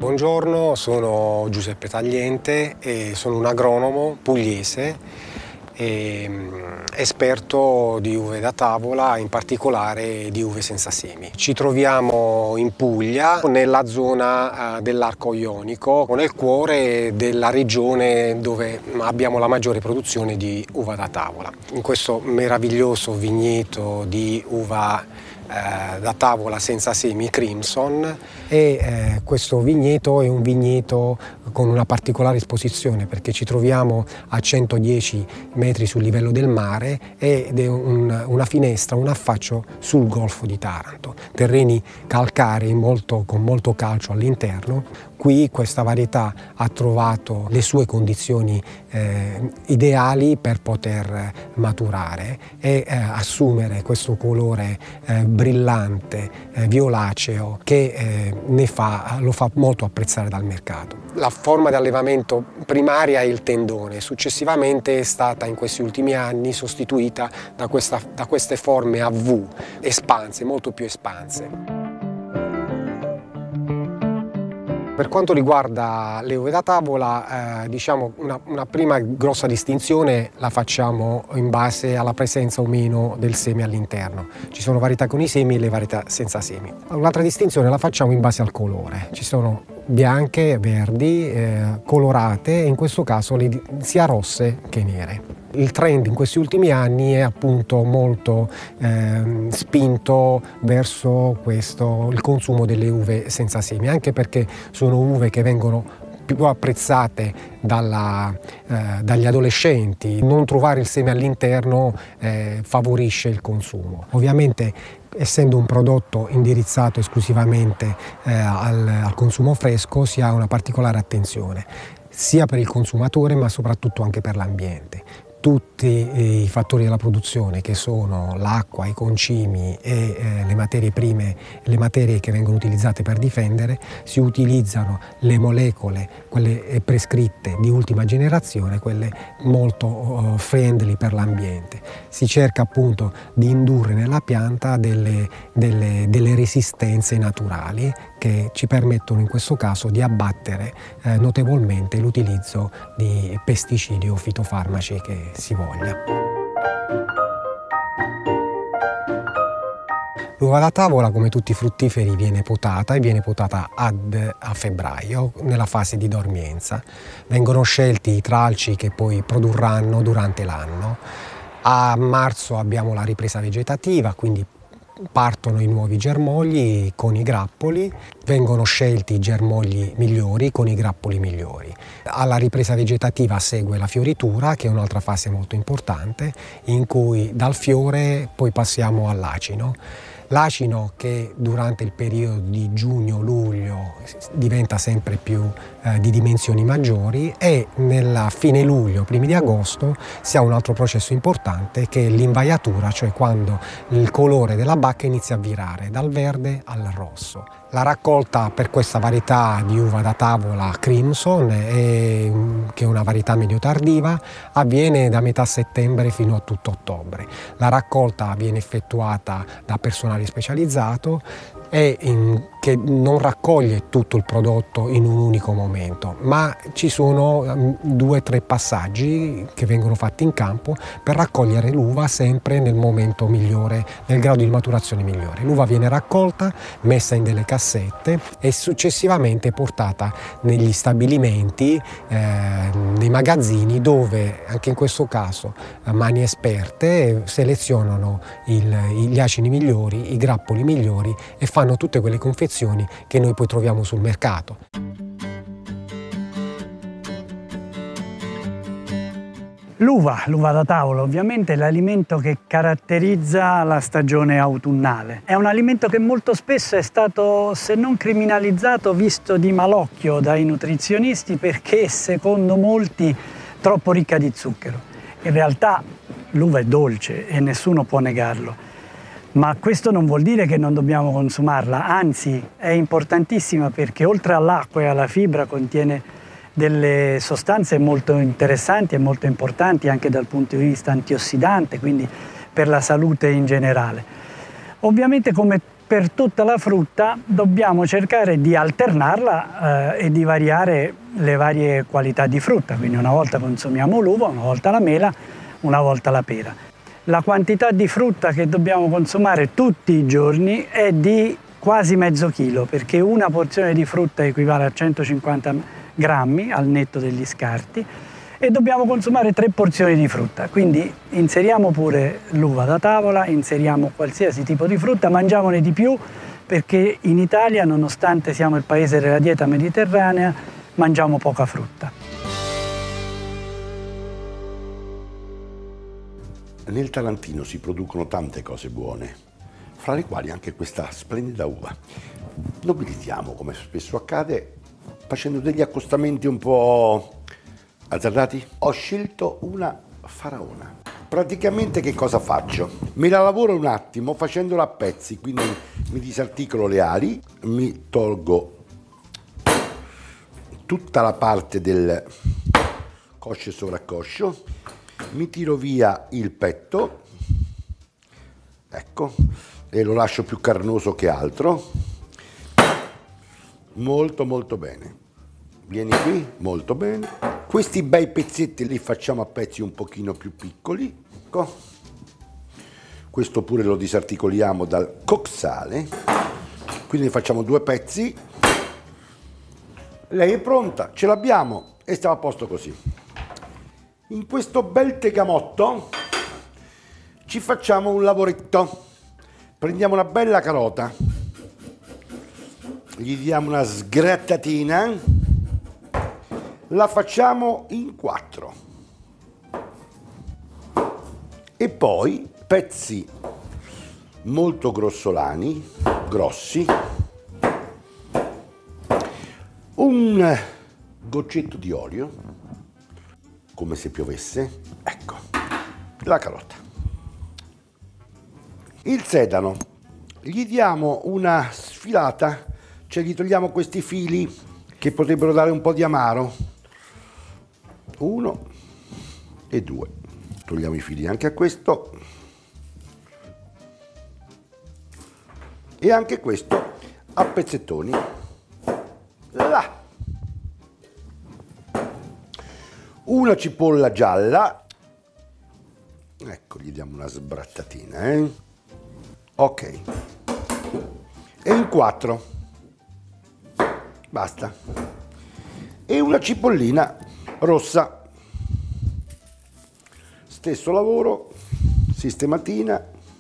Buongiorno, sono Giuseppe Tagliente e sono un agronomo pugliese e esperto di uve da tavola, in particolare di uve senza semi. Ci troviamo in Puglia, nella zona dell'arco ionico, nel cuore della regione dove abbiamo la maggiore produzione di uva da tavola. In questo meraviglioso vigneto di uva da tavola senza semi Crimson, e questo vigneto è un vigneto con una particolare esposizione perché ci troviamo a 110 metri sul livello del mare ed è una finestra, un affaccio sul Golfo di Taranto, terreni calcarei con molto calcio all'interno. Qui questa varietà ha trovato le sue condizioni ideali per poter maturare e assumere questo colore brillante, violaceo, che lo fa molto apprezzare dal mercato. La forma di allevamento primaria è il tendone, successivamente è stata in questi ultimi anni sostituita da queste forme a V, espanse, molto più espanse. Per quanto riguarda le uve da tavola, diciamo una prima grossa distinzione la facciamo in base alla presenza o meno del seme all'interno. Ci sono varietà con i semi e le varietà senza semi. Un'altra distinzione la facciamo in base al colore. Ci sono bianche, verdi, colorate e in questo caso sia rosse che nere. Il trend in questi ultimi anni è appunto molto spinto verso il consumo delle uve senza semi, anche perché sono uve che vengono più apprezzate dagli adolescenti. Non trovare il seme all'interno favorisce il consumo. Ovviamente, essendo un prodotto indirizzato esclusivamente al consumo fresco, si ha una particolare attenzione sia per il consumatore ma soprattutto anche per l'ambiente. Tutti i fattori della produzione, che sono l'acqua, i concimi e le materie prime, le materie che vengono utilizzate per difendere, si utilizzano le molecole, quelle prescritte di ultima generazione, quelle molto friendly per l'ambiente. Si cerca appunto di indurre nella pianta delle resistenze naturali che ci permettono in questo caso di abbattere notevolmente l'utilizzo di pesticidi o fitofarmaci che si voglia. L'uva da tavola, come tutti i fruttiferi, viene potata e viene potata a febbraio, nella fase di dormienza. Vengono scelti i tralci che poi produrranno durante l'anno. A marzo abbiamo la ripresa vegetativa, quindi partono i nuovi germogli con i grappoli, vengono scelti i germogli migliori con i grappoli migliori. Alla ripresa vegetativa segue la fioritura, che è un'altra fase molto importante, in cui dal fiore poi passiamo all'acino. L'acino, che durante il periodo di giugno-luglio diventa sempre più di dimensioni maggiori, e nella fine luglio, primi di agosto, si ha un altro processo importante che è l'invaiatura, cioè quando il colore della bacca inizia a virare dal verde al rosso. La raccolta per questa varietà di uva da tavola Crimson, che è una varietà medio tardiva, avviene da metà settembre fino a tutto ottobre. La raccolta viene effettuata da personale specializzato che non raccoglie tutto il prodotto in un unico momento, ma ci sono 2 o 3 passaggi che vengono fatti in campo per raccogliere l'uva sempre nel momento migliore, nel grado di maturazione migliore. L'uva viene raccolta, messa in delle cassette e successivamente portata negli stabilimenti, nei magazzini, dove anche in questo caso mani esperte selezionano gli acini migliori, i grappoli migliori e fanno tutte quelle confezioni che noi poi troviamo sul mercato. L'uva da tavola ovviamente è l'alimento che caratterizza la stagione autunnale. È un alimento che molto spesso è stato, se non criminalizzato, visto di malocchio dai nutrizionisti perché, secondo molti, troppo ricca di zucchero. In realtà l'uva è dolce e nessuno può negarlo. Ma questo non vuol dire che non dobbiamo consumarla, anzi è importantissima perché oltre all'acqua e alla fibra contiene delle sostanze molto interessanti e molto importanti anche dal punto di vista antiossidante, quindi per la salute in generale. Ovviamente, come per tutta la frutta dobbiamo cercare di alternarla e di variare le varie qualità di frutta, quindi una volta consumiamo l'uva, una volta la mela, una volta la pera. La quantità di frutta che dobbiamo consumare tutti i giorni è di quasi mezzo chilo, perché una porzione di frutta equivale a 150 grammi al netto degli scarti, e dobbiamo consumare 3 porzioni di frutta, quindi inseriamo pure l'uva da tavola, inseriamo qualsiasi tipo di frutta, mangiamone di più, perché in Italia, nonostante siamo il paese della dieta mediterranea, mangiamo poca frutta. Nel Tarantino si producono tante cose buone, fra le quali anche questa splendida uva. Nobilitiamo, come spesso accade, facendo degli accostamenti un po' azzardati. Ho scelto una Faraona. Praticamente che cosa faccio? Me la lavoro un attimo facendola a pezzi, quindi mi disarticolo le ali, mi tolgo tutta la parte del coscio e sovraccoscio, mi tiro via il petto, ecco, e lo lascio più carnoso che altro. Molto molto bene. Vieni qui, molto bene. Questi bei pezzetti li facciamo a pezzi un pochino più piccoli. Ecco. Questo pure lo disarticoliamo dal coxale. Quindi ne facciamo 2 pezzi. Lei è pronta, ce l'abbiamo e stiamo a posto così. In questo bel tegamotto ci facciamo un lavoretto. Prendiamo una bella carota, gli diamo una sgrattatina, la facciamo in 4 e poi pezzi molto grossolani, grossi, un goccetto di olio, come se piovesse, ecco, la carota. Il sedano, gli diamo una sfilata, cioè gli togliamo questi fili che potrebbero dare un po' di amaro. 1 e 2. Togliamo i fili anche a questo. E anche questo a pezzettoni. Là. Una cipolla gialla. Ecco, gli diamo una sbrattatina, Ok. E in 4. Basta. E una cipollina rossa. Stesso lavoro, sistematina.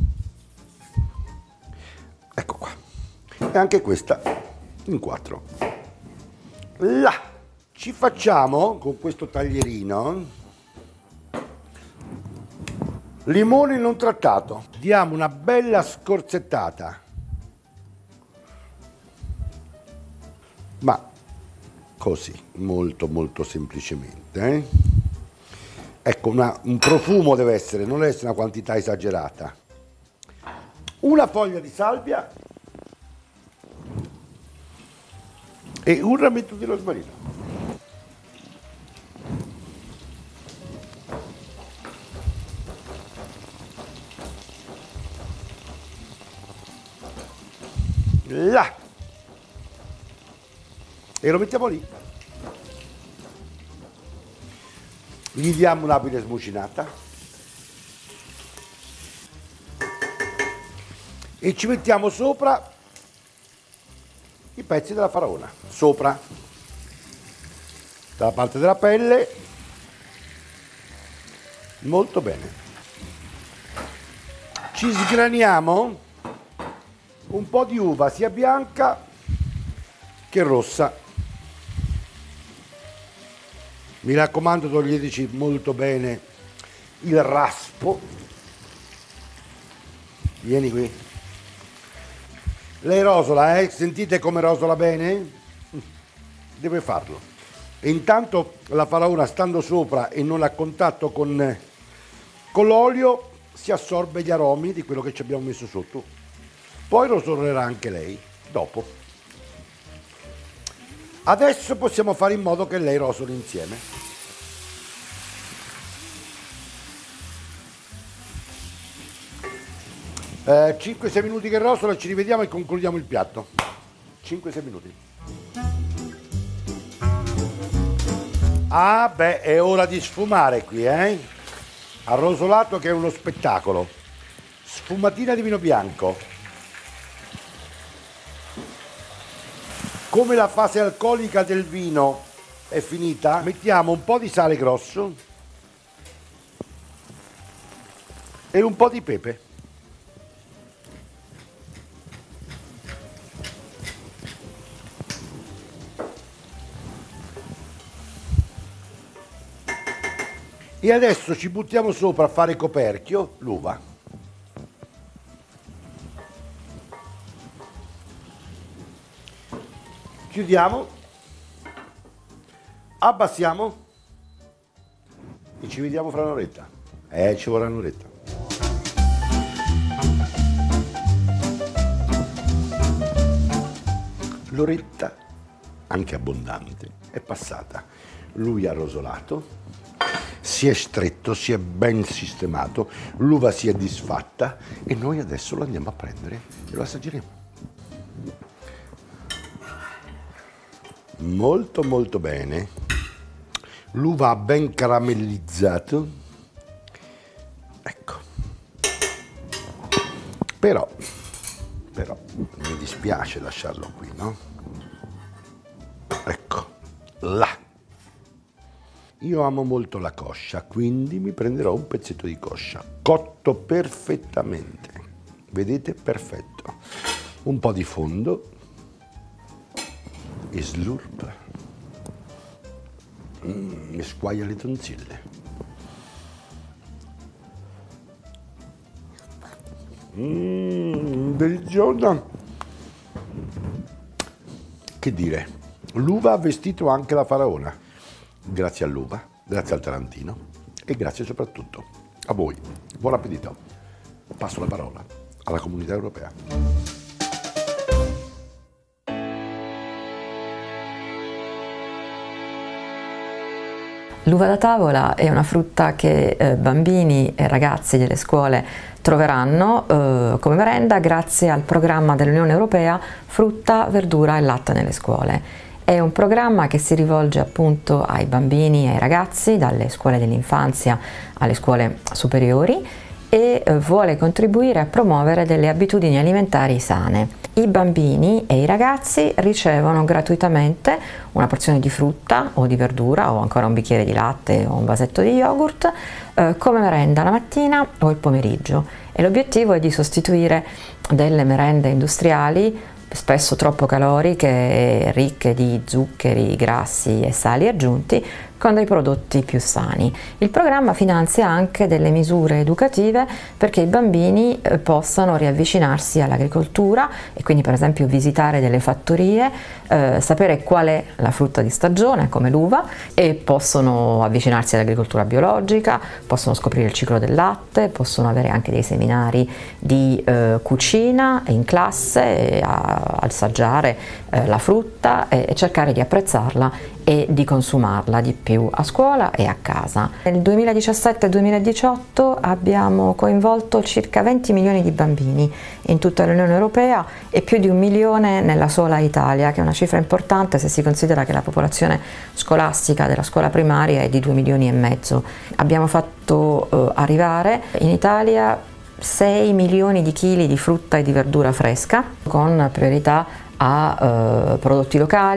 Ecco qua. E anche questa in 4. Là. Ci facciamo con questo taglierino limone non trattato. Diamo una bella scorzettata. Ma così, molto molto semplicemente. Ecco, un profumo deve essere, non deve essere una quantità esagerata. Una foglia di salvia e un rametto di rosmarino. Là. E lo mettiamo lì. Gli diamo un'abile smucinata e ci mettiamo sopra i pezzi della Faraona, sopra, dalla parte della pelle, molto bene. Ci sgraniamo un po' di uva sia bianca che rossa. Mi raccomando, toglieteci molto bene il raspo. Vieni qui. Lei rosola, Sentite come rosola bene? Deve farlo. E intanto la Faraona, stando sopra e non a contatto con l'olio, si assorbe gli aromi di quello che ci abbiamo messo sotto. Poi rosolerà anche lei, dopo. Adesso possiamo fare in modo che lei rosoli insieme. 5-6 minuti che rosola, ci rivediamo e concludiamo il piatto. 5-6 minuti. Ah beh, è ora di sfumare qui, arrosolato che è uno spettacolo. Sfumatina di vino bianco. Come la fase alcolica del vino è finita, mettiamo un po' di sale grosso e un po' di pepe. E adesso ci buttiamo sopra a fare coperchio l'uva. Chiudiamo, abbassiamo e ci vediamo fra un'oretta. Ci vorrà un'oretta. L'oretta, anche abbondante, è passata. Lui ha rosolato, si è stretto, si è ben sistemato, l'uva si è disfatta e noi adesso lo andiamo a prendere e lo assaggeremo. Molto molto bene, l'uva ha ben caramellizzato, ecco, però mi dispiace lasciarlo qui, no? Ecco, là. Io amo molto la coscia, quindi mi prenderò un pezzetto di coscia, cotto perfettamente, vedete? Perfetto. Un po' di fondo e slurp. Mi squaglia le tonsille. Deliziosa. Che dire, l'uva ha vestito anche la faraona. Grazie all'uva, grazie al Tarantino e grazie soprattutto a voi. Buon appetito. Passo la parola alla Comunità Europea. L'uva da tavola è una frutta che bambini e ragazzi delle scuole troveranno come merenda grazie al programma dell'Unione Europea Frutta, Verdura e Latte nelle scuole. È un programma che si rivolge appunto ai bambini e ai ragazzi dalle scuole dell'infanzia alle scuole superiori e vuole contribuire a promuovere delle abitudini alimentari sane. I bambini e i ragazzi ricevono gratuitamente una porzione di frutta o di verdura o ancora un bicchiere di latte o un vasetto di yogurt come merenda la mattina o il pomeriggio e l'obiettivo è di sostituire delle merende industriali spesso troppo caloriche, ricche di zuccheri, grassi e sali aggiunti, con dei prodotti più sani. Il programma finanzia anche delle misure educative perché i bambini possano riavvicinarsi all'agricoltura e quindi per esempio visitare delle fattorie, sapere qual è la frutta di stagione come l'uva e possono avvicinarsi all'agricoltura biologica, possono scoprire il ciclo del latte, possono avere anche dei seminari di cucina in classe e assaggiare la frutta e cercare di apprezzarla e di consumarla di più a scuola e a casa. Nel 2017-2018 abbiamo coinvolto circa 20 milioni di bambini in tutta l'Unione Europea e più di 1 milione nella sola Italia, che è una cifra importante se si considera che la popolazione scolastica della scuola primaria è di 2,5 milioni. Abbiamo fatto arrivare in Italia 6 milioni di chili di frutta e di verdura fresca con priorità a prodotti locali,